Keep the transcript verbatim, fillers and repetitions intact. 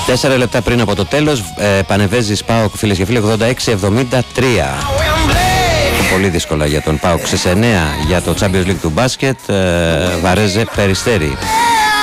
Τέσσερα λεπτά πριν από το τέλος, ε, Πανεβέζης ΠΑΟΚ, φίλες και φίλοι, ογδόντα έξι εβδομήντα τρία. Πολύ δύσκολα για τον ΠΑΟΚ. Σε εννέα για το Champions League του μπάσκετ, ε, Βαρέζε Περιστέρι.